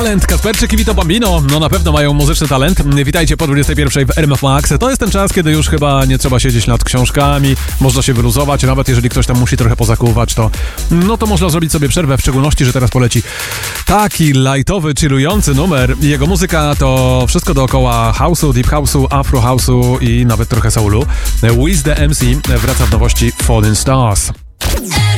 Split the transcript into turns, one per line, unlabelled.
Talent, Kasperczyk i Vito Bambino, no na pewno mają muzyczny talent. Witajcie po 21 w RMF Max. To jest ten czas, kiedy już chyba nie trzeba siedzieć nad książkami, można się wyluzować, nawet jeżeli ktoś tam musi trochę pozakuwać, to można zrobić sobie przerwę, w szczególności, że teraz poleci taki lightowy, chillujący numer. Jego muzyka to wszystko dookoła house'u, deep house'u, afro house'u i nawet trochę soulu. Wiz the MC wraca w nowości Falling Stars.